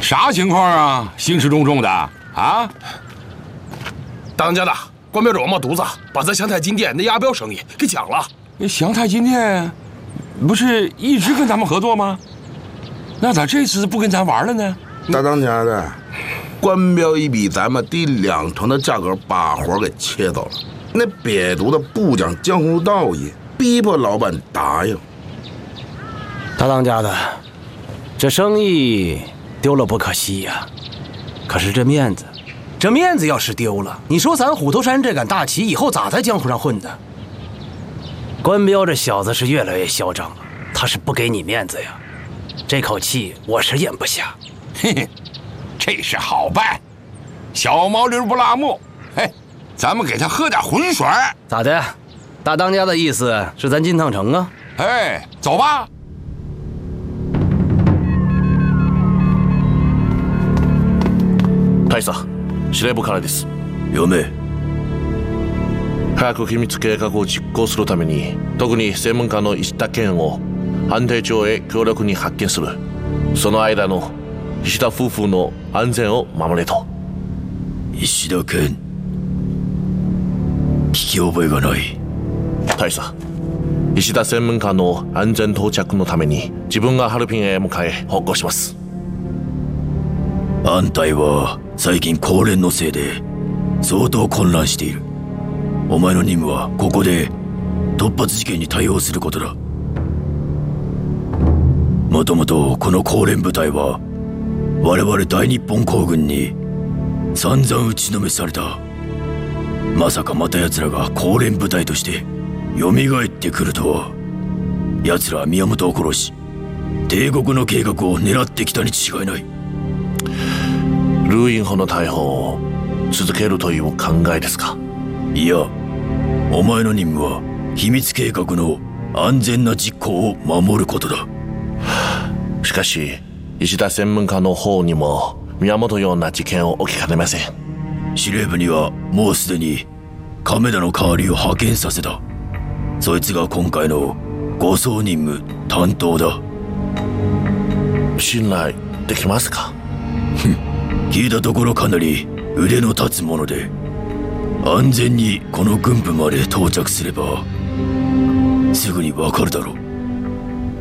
啥情况啊？兴师动众的啊！ 当家的，关庙王冒犊子把咱祥泰金店那押镖生意给抢了。 祥泰金店不是一直跟咱们合作吗？那咋这次不跟咱玩了呢？ 大当家的，关庙已比咱们低2成的价格把活给切到了，那瘪犊子不讲江湖道义，逼迫老板答应。 大当家的，这生意丢了不可惜呀，可是这面子要是丢了，你说咱虎头山这杆大旗以后咋在江湖上混的？关彪这小子是越来越嚣张了，他是不给你面子呀，这口气我是咽不下。 嘿嘿，这事好办，小毛驴不拉磨。哎，咱们给他喝点浑水。 咋的？大当家的意思是咱进趟城啊？ 哎，走吧。 大佐、司令部からです。 読め。 早く秘密計画を実行するために、特に専門家の石田健を安定町へ強力に発見する。その間の石田夫婦の安全を守れと。 石田健、聞き覚えがない。 大佐、石田専門家の安全到着のために自分がハルピンへ向かい報告します。 安泰は最近高連のせいで相当混乱している。お前の任務はここで突発事件に対応することだ。もともとこの高連部隊は我々大日本皇軍に散々打ちのめされた。まさかまた奴らが高連部隊として蘇ってくるとは。奴らは宮本を殺し帝国の計画を狙ってきたに違いない。 ルーインホの逮捕を続けるという考えですか？ いや、お前の任務は秘密計画の安全な実行を守ることだ。 しかし石田専門家の方にも宮本ような事件を起きかねません。 司令部にはもうすでに亀田の代わりを派遣させた。そいつが今回の護送任務担当だ。 信頼できますか？ 聞いたところかなり腕の立つもので、安全にこの軍部まで到着すればすぐにわかるだろう。